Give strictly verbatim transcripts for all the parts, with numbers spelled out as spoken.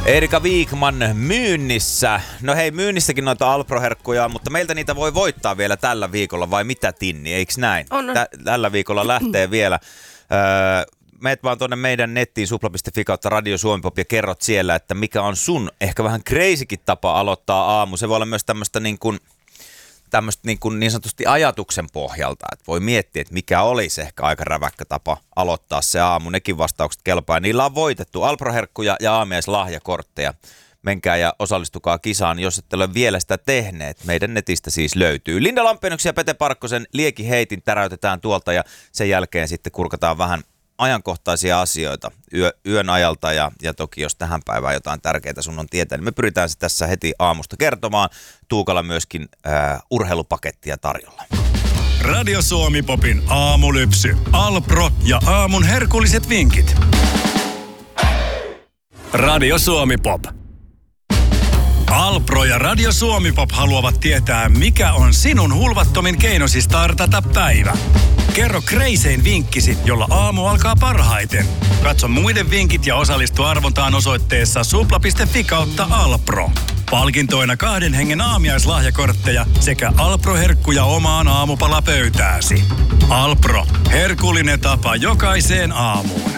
Erika Wigman myynnissä. No hei, myynnissäkin noita Alpro-herkkuja, mutta meiltä niitä voi voittaa vielä tällä viikolla, vai mitä Tinni, eiks näin? On, on. Tä- tällä viikolla lähtee vielä. Öö, meet vaan tuonne meidän nettiin supla piste fi kautta Radio Suomi Pop ja kerrot siellä, että mikä on sun ehkä vähän crazykin tapa aloittaa aamu. Se voi olla myös tämmöistä niin kuin tämmöistä niin, kuin niin sanotusti ajatuksen pohjalta, että voi miettiä, että mikä olisi ehkä aika räväkkä tapa aloittaa se aamu. Nekin vastaukset kelpaa. Niillä on voitettu Alpro-herkkuja ja aamiaislahjakortteja. Menkää ja osallistukaa kisaan, jos ette ole vielä sitä tehneet. Meidän netistä siis löytyy. Linda Lampeenyksen ja Pete Parkkosen Lieki heitin täräytetään tuolta ja sen jälkeen sitten kurkataan vähän ajankohtaisia asioita yö, yön ajalta ja, ja toki jos tähän päivään jotain tärkeää sun on tietää, niin me pyritään se tässä heti aamusta kertomaan. Tuukalla myöskin äh, urheilupakettia tarjolla. Radio Suomi Popin aamulypsy. Alpro ja aamun herkulliset vinkit. Radio Suomi Pop. Alpro ja Radio Suomi Pop haluavat tietää, mikä on sinun hulvattomin keinosi startata päivä. Kerro kreisein vinkkisi, jolla aamu alkaa parhaiten. Katso muiden vinkit ja osallistu arvontaan osoitteessa supla piste fi kautta Alpro. Palkintoina kahden hengen aamiaislahjakortteja sekä Alpro-herkkuja omaan aamupalapöytääsi. Alpro, herkullinen tapa jokaiseen aamuun.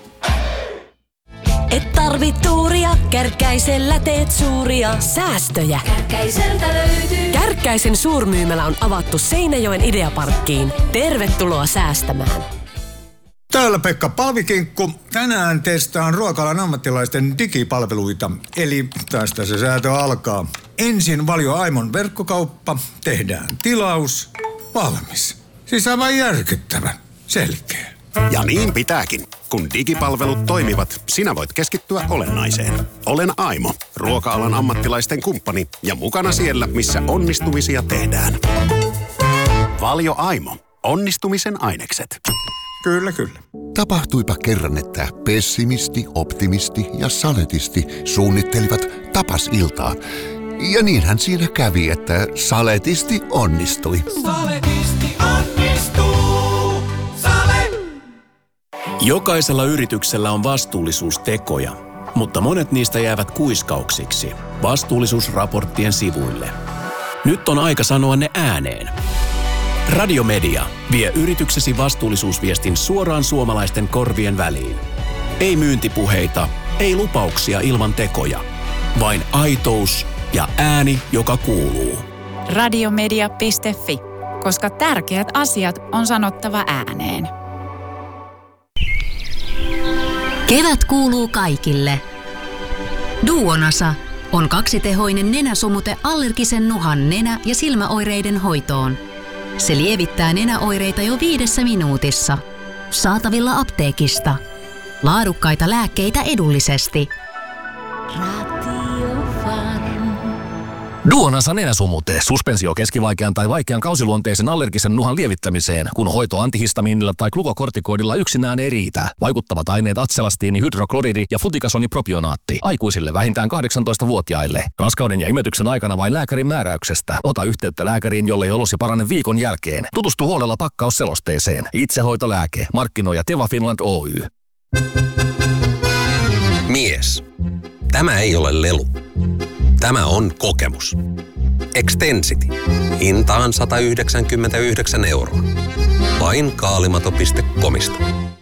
Et tarvi tuuria, Kärkkäisellä teet suuria säästöjä. Kärkkäiseltä löytyy. Kärkkäisen suurmyymälä on avattu Seinäjoen Ideaparkkiin. Tervetuloa säästämään. Täällä Pekka Paavikinkku. Tänään testaan ruoka-alan ammattilaisten digipalveluita. Eli tästä se säätö alkaa. Ensin Valio Aimon verkkokauppa. Tehdään tilaus. Valmis. Siis aivan järkyttävä. Selkeä. Ja niin pitääkin. Kun digipalvelut toimivat, sinä voit keskittyä olennaiseen. Olen Aimo, ruoka-alan ammattilaisten kumppani ja mukana siellä, missä onnistumisia tehdään. Valio Aimo. Onnistumisen ainekset. Kyllä, kyllä. Tapahtuipa kerran, että pessimisti, optimisti ja saletisti suunnittelivat tapasiltaa. Ja niinhän siinä kävi, että saletisti onnistui. Saletisti onnistuu. Sale! Jokaisella yrityksellä on vastuullisuustekoja, mutta monet niistä jäävät kuiskauksiksi vastuullisuusraporttien sivuille. Nyt on aika sanoa ne ääneen. Radiomedia vie yrityksesi vastuullisuusviestin suoraan suomalaisten korvien väliin. Ei myyntipuheita, ei lupauksia ilman tekoja. Vain aitous ja ääni, joka kuuluu. Radiomedia piste fi, koska tärkeät asiat on sanottava ääneen. Kevät kuuluu kaikille. Duonasa on kaksitehoinen nenäsumute allergisen nuhan nenä- ja silmäoireiden hoitoon. Se lievittää nenäoireita jo viidessä minuutissa. Saatavilla apteekista. Laadukkaita lääkkeitä edullisesti. Duonasa nenäsumute, suspensio keskivaikean tai vaikean kausiluonteisen allergisen nuhan lievittämiseen, kun hoito antihistamiinilla tai glukokortikoidilla yksinään ei riitä. Vaikuttavat aineet atselastiini, hydrokloridi ja flutikasonipropionaatti. Aikuisille vähintään kahdeksantoistavuotiaille. Raskauden ja imetyksen aikana vain lääkärin määräyksestä. Ota yhteyttä lääkäriin, jollei olosi parane viikon jälkeen. Tutustu huolella pakkausselosteeseen. Itsehoitolääke. Markkinoi Teva Finland Oy. Mies. Tämä ei ole lelu. Tämä on kokemus. Extensity. Hintaan sata yhdeksänkymmentäyhdeksän euroa. Vain kaalimato piste comista.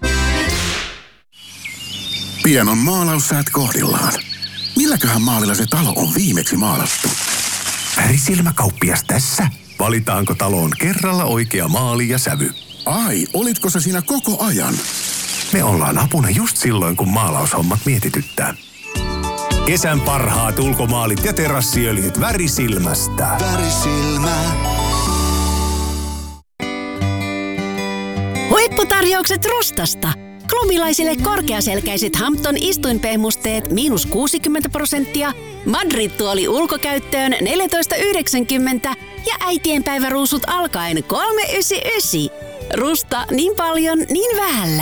Pienon maalaussäät kohdillaan. Milläköhän maalilla se talo on viimeksi maalattu? Värisilmäkauppias tässä. Valitaanko taloon kerralla oikea maali ja sävy? Ai, olitko se siinä koko ajan? Me ollaan apuna just silloin, kun maalaushommat mietityttää. Kesän parhaat ulkomaalit ja terassiöljyt Värisilmästä. Värisilmä. Huipputarjoukset Rustasta. Klubilaisille korkeaselkäiset Hampton istuinpehmusteet miinus kuusikymmentä prosenttia, Madrid-tuoli ulkokäyttöön neljätoista yhdeksänkymmentä ja äitienpäiväruusut alkaen kolme yhdeksänkymmentäyhdeksän. Rusta niin paljon, niin vähällä.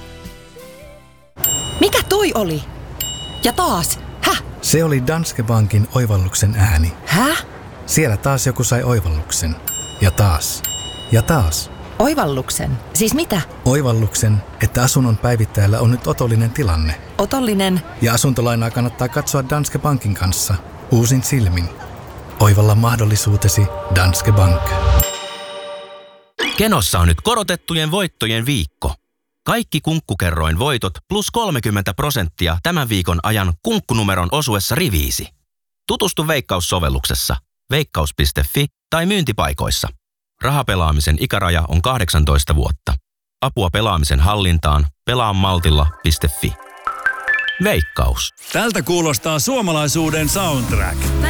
Mikä toi oli? Ja taas. Häh? Se oli Danske Bankin oivalluksen ääni. Häh? Siellä taas joku sai oivalluksen. Ja taas. Ja taas. Oivalluksen? Siis mitä? Oivalluksen, että asunnon päivittäjällä on nyt otollinen tilanne. Otollinen? Ja asuntolainaa kannattaa katsoa Danske Bankin kanssa. Uusin silmin. Oivalla mahdollisuutesi Danske Bank. Kenossa on nyt korotettujen voittojen viikko. Kaikki Kunkkukerroin voitot plus kolmekymmentä prosenttia tämän viikon ajan kunkkunumeron osuessa riviisi. Tutustu Veikkaus-sovelluksessa, veikkaus piste fi tai myyntipaikoissa. Rahapelaamisen ikäraja on kahdeksantoista vuotta. Apua pelaamisen hallintaan pelaamaltilla piste fi. Veikkaus. Tältä kuulostaa suomalaisuuden soundtrack.